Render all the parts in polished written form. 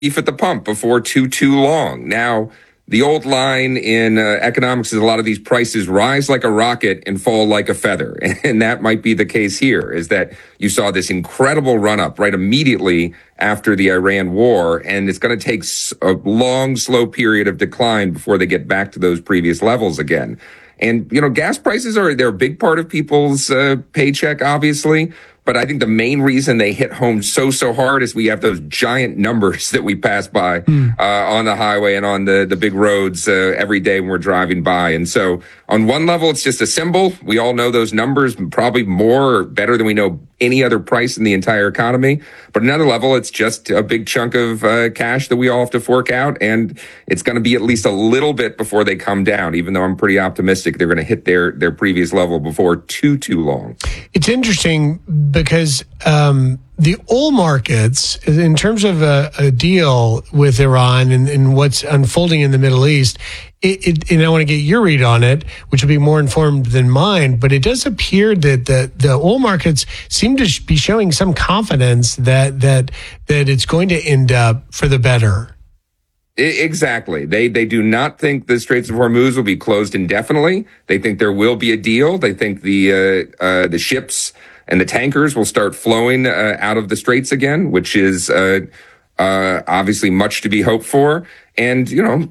beef at the pump before too long. Now, the old line in economics is a lot of these prices rise like a rocket and fall like a feather. And that might be the case here, is that you saw this incredible run up right immediately after the Iran war. And it's going to take a long, slow period of decline before they get back to those previous levels again. And, gas prices they're a big part of people's paycheck, obviously. But I think the main reason they hit home so hard is we have those giant numbers that we pass by on the highway and on the big roads every day when we're driving by. And so on one level, it's just a symbol. We all know those numbers, probably more or better than we know any other price in the entire economy. But another level, it's just a big chunk of cash that we all have to fork out. And it's going to be at least a little bit before they come down, even though I'm pretty optimistic they're going to hit their previous level before too long. It's interesting because the oil markets, in terms of a deal with Iran and what's unfolding in the Middle East, and I want to get your read on it, which will be more informed than mine, but it does appear that the oil markets seem to be showing some confidence that it's going to end up for the better. Exactly. They do not think the Straits of Hormuz will be closed indefinitely. They think there will be a deal. They think the ships and the tankers will start flowing out of the straits again, which is obviously much to be hoped for. And,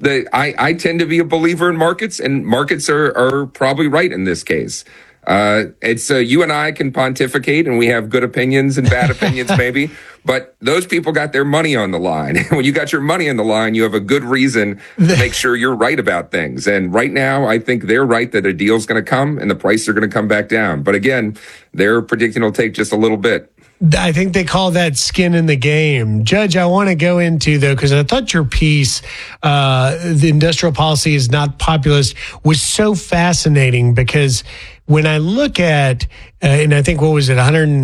I tend to be a believer in markets, and markets are probably right in this case. It's you and I can pontificate, and we have good opinions and bad opinions maybe, but those people got their money on the line. When you got your money on the line, you have a good reason to make sure you're right about things. And right now, I think they're right that a deal's going to come and the prices are going to come back down. But again, they're predicting it'll take just a little bit. I think they call that skin in the game. Judge, I want to go into, though, because I thought your piece, the industrial policy is not populist, was so fascinating because when I look at, and I think, what was it,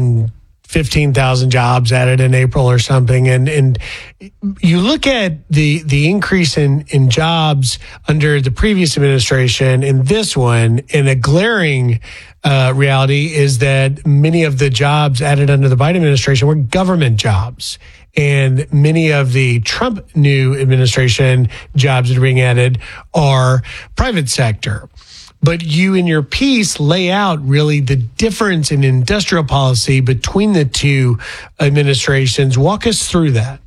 115,000 jobs added in April or something, and you look at the increase in jobs under the previous administration and this one, and a glaring reality is that many of the jobs added under the Biden administration were government jobs. And many of the Trump new administration jobs that are being added are private sector. But you in your piece lay out really the difference in industrial policy between the two administrations. Walk us through that.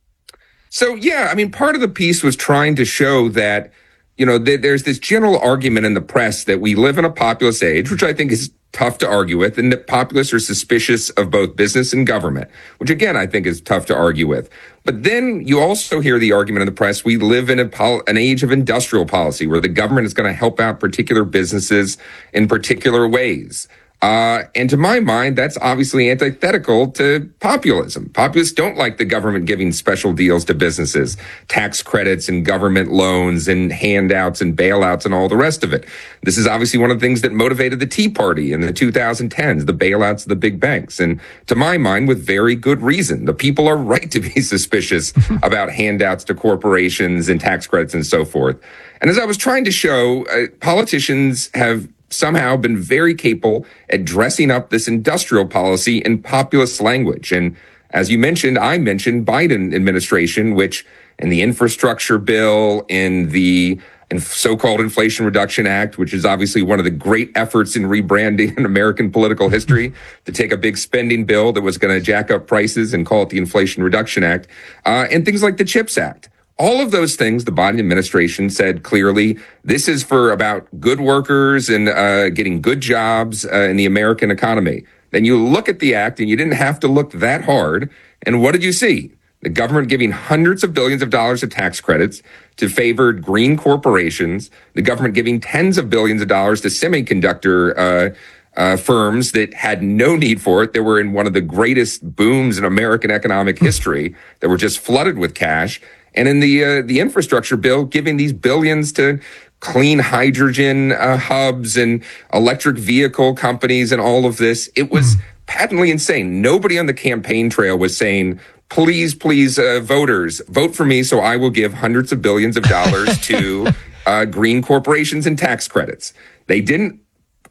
So, part of the piece was trying to show that there's this general argument in the press that we live in a populist age, which I think is tough to argue with, and that populists are suspicious of both business and government, which again, I think is tough to argue with. But then you also hear the argument in the press, we live in an age of industrial policy where the government is going to help out particular businesses in particular ways. And to my mind, that's obviously antithetical to populism. Populists don't like the government giving special deals to businesses, tax credits and government loans and handouts and bailouts and all the rest of it. This is obviously one of the things that motivated the Tea Party in the 2010s, the bailouts of the big banks. And to my mind, with very good reason. The people are right to be suspicious about handouts to corporations and tax credits and so forth. And as I was trying to show, politicians have somehow been very capable at dressing up this industrial policy in populist language. And as you mentioned, I mentioned Biden administration, which in the infrastructure bill, in the so-called Inflation Reduction Act, which is obviously one of the great efforts in rebranding in American political history, to take a big spending bill that was going to jack up prices and call it the Inflation Reduction Act, and things like the CHIPS Act. All of those things, the Biden administration said clearly, this is for about good workers and getting good jobs in the American economy. Then you look at the act, and you didn't have to look that hard. And what did you see? The government giving hundreds of billions of dollars of tax credits to favored green corporations, the government giving tens of billions of dollars to semiconductor firms that had no need for it. They were in one of the greatest booms in American economic history that were just flooded with cash. And in the infrastructure bill, giving these billions to clean hydrogen hubs and electric vehicle companies and all of this, it was patently insane. Nobody on the campaign trail was saying, please, voters, vote for me so I will give hundreds of billions of dollars to green corporations and tax credits. They didn't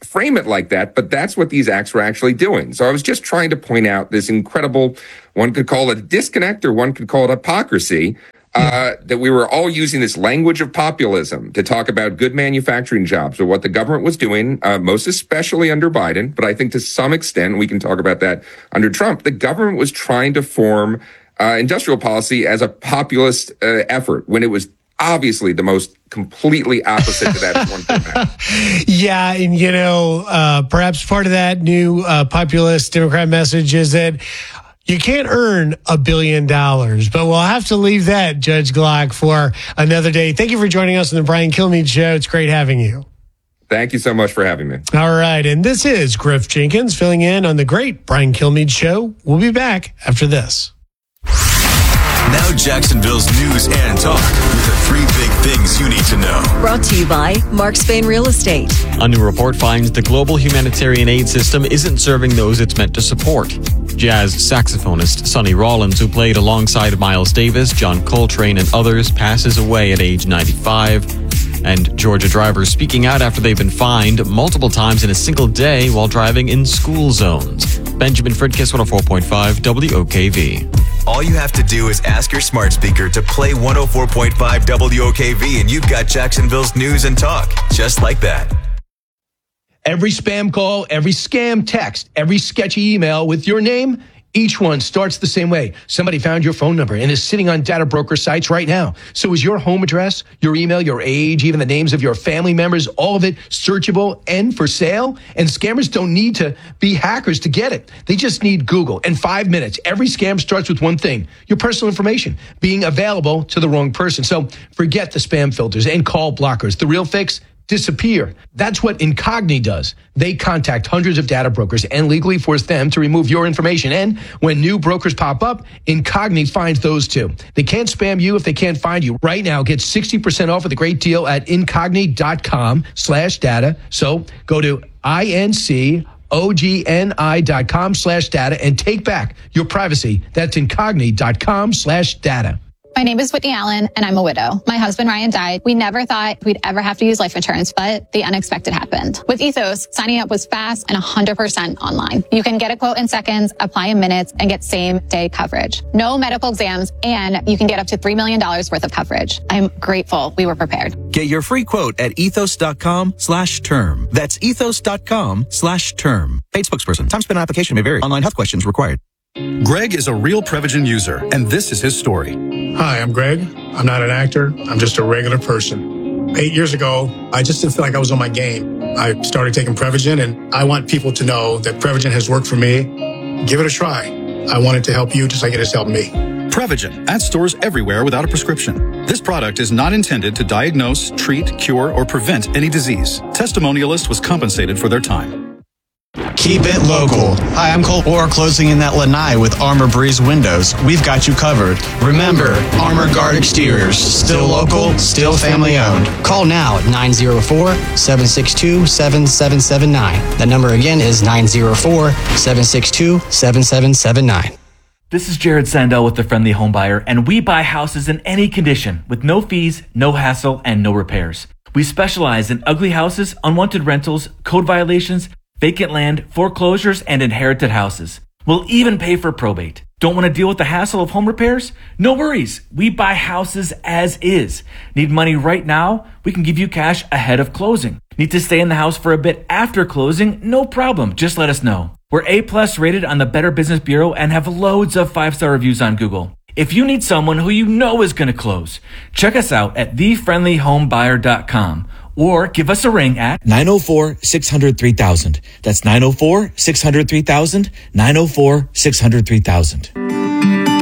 frame it like that, but that's what these acts were actually doing. So I was just trying to point out this incredible, one could call it a disconnect or one could call it hypocrisy, that we were all using this language of populism to talk about good manufacturing jobs or what the government was doing, most especially under Biden. But I think to some extent, we can talk about that under Trump, the government was trying to form industrial policy as a populist effort when it was obviously the most completely opposite to that as one could imagine. Yeah, and perhaps part of that new populist Democrat message is that you can't earn $1 billion, but we'll have to leave that, Judge Glock, for another day. Thank you for joining us on the Brian Kilmeade Show. It's great having you. Thank you so much for having me. All right, and this is Griff Jenkins filling in on the great Brian Kilmeade Show. We'll be back after this. Now Jacksonville's news and talk with the 3 big things you need to know. Brought to you by Mark Spain Real Estate. A new report finds the global humanitarian aid system isn't serving those it's meant to support. Jazz saxophonist Sonny Rollins, who played alongside Miles Davis, John Coltrane, and others, passes away at age 95. And Georgia drivers speaking out after they've been fined multiple times in a single day while driving in school zones. Benjamin Fridkiss, 104.5 WOKV. All you have to do is ask your smart speaker to play 104.5 WOKV, and you've got Jacksonville's news and talk, just like that. Every spam call, every scam text, every sketchy email with your name, each one starts the same way. Somebody found your phone number and is sitting on data broker sites right now. So is your home address, your email, your age, even the names of your family members, all of it searchable and for sale? And scammers don't need to be hackers to get it. They just need Google. In 5 minutes, every scam starts with one thing: your personal information being available to the wrong person. So forget the spam filters and call blockers. The real fix: disappear. That's what Incogni does. They contact hundreds of data brokers and legally force them to remove your information. And when new brokers pop up, Incogni finds those too. They can't spam you if they can't find you. Right now, get 60% off with a great deal at incogni.com/data. So go to INCOGNI.com/data and take back your privacy. That's incogni.com/data. My name is Whitney Allen, and I'm a widow. My husband, Ryan, died. We never thought we'd ever have to use life insurance, but the unexpected happened. With Ethos, signing up was fast and 100% online. You can get a quote in seconds, apply in minutes, and get same-day coverage. No medical exams, and you can get up to $3 million worth of coverage. I'm grateful we were prepared. Get your free quote at ethos.com/term. That's ethos.com/term. Paid spokesperson. Time spent on application may vary. Online health questions required. Greg is a real Prevagen user, and this is his story. Hi, I'm Greg. I'm not an actor. I'm just a regular person. 8 years ago, I just didn't feel like I was on my game. I started taking Prevagen, and I want people to know that Prevagen has worked for me. Give it a try. I want it to help you just like it has helped me. Prevagen at stores everywhere without a prescription. This product is not intended to diagnose, treat, cure, or prevent any disease. Testimonialist was compensated for their time. Keep it local. Hi, I'm Cole Orr, closing in that Lanai with Armor Breeze Windows. We've got you covered. Remember, Armor Guard Exteriors. Still local, still family owned. Call now at 904-762-7779. That number again is 904-762-7779. This is Jared Sandell with The Friendly Home Buyer, and we buy houses in any condition with no fees, no hassle, and no repairs. We specialize in ugly houses, unwanted rentals, code violations, vacant land, foreclosures, and inherited houses. We'll even pay for probate. Don't want to deal with the hassle of home repairs? No worries. We buy houses as is. Need money right now? We can give you cash ahead of closing. Need to stay in the house for a bit after closing? No problem. Just let us know. We're A+ rated on the Better Business Bureau and have loads of 5-star reviews on Google. If you need someone who you know is going to close, check us out at thefriendlyhomebuyer.com. Or give us a ring at 904-600-3000. That's 904-600-3000, 904-600-3000.